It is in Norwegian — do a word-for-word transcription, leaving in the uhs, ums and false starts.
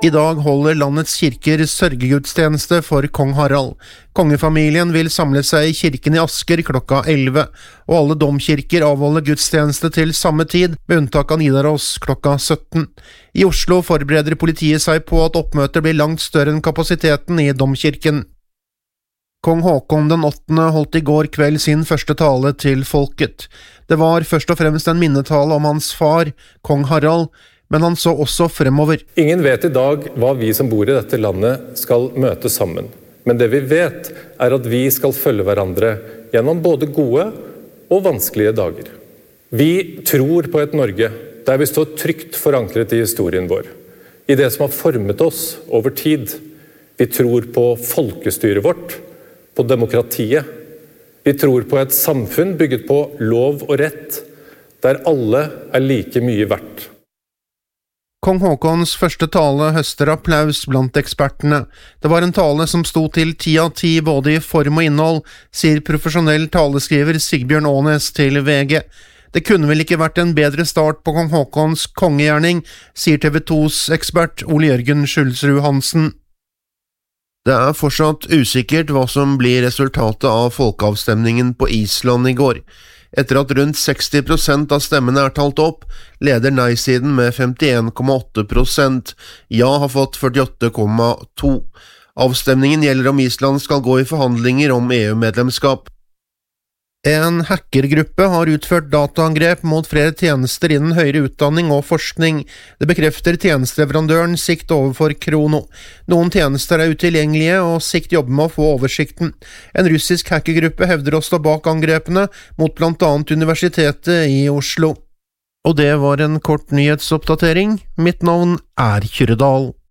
I dag holder landets kirker sørgegudstjeneste for kong Harald. Kongefamilien vil samle seg i kirken i Asker klokka elleve, og alle domkirker avholder gudstjeneste til samme tid, med unntak av Nidaros klokka sytten. I Oslo forbereder politiet seg på at oppmøtet blir langt større enn kapasiteten i domkirken. Kong Håkon den åttende holdt i går kveld sin første tale til folket. Det var først og fremst en minnetale om hans far, kong Harald, men han så også fremover. Ingen vet i dag hva vi som bor i dette landet skal møte sammen. Men det vi vet er at vi skal følge hverandre gjennom både gode og vanskelige dager. Vi tror på et Norge der vi står trygt forankret i historien vår, i det som har formet oss over tid. Vi tror på folkestyret vårt, på demokratiet. Vi tror på et samfunn bygget på lov og rett, der alle er like mye verdt. Kong Håkons første tale høster applaus blant ekspertene. Det var en tale som sto til ti av ti både i form og innhold, sier profesjonell taleskriver Sigbjørn Aanes til V G. Det kunne vel ikke vært en bedre start på kong Håkons kongegjerning, sier T V tos ekspert Ole Jørgen Skjulsrud Hansen. Det er fortsatt usikkert hva som blir resultatet av folkeavstemningen på Island i går. Etter at rundt seksti prosent av stemmene er talt opp, leder nei-siden med femtien komma åtte prosent. Ja har fått førtiåtte komma to. Avstemningen gjelder om Island skal gå i forhandlinger om E U-medlemskap. En hackergruppe har utført dataangrep mot flere tjenester innen høyere utdanning og forskning. Det bekrefter tjenesteleverandøren Sikt overfor Krono. Noen tjenester er utilgjengelige, og Sikt jobber med å få oversikten. En russisk hackergruppe hevder å stå bak angrepene mot blant annet Universitetet i Oslo. Og det var en kort nyhetsoppdatering. Mitt navn er Kyrre Dahl.